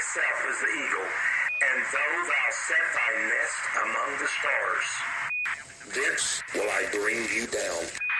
myself as the eagle, and though thou set thy nest among the stars, thence will I bring you down.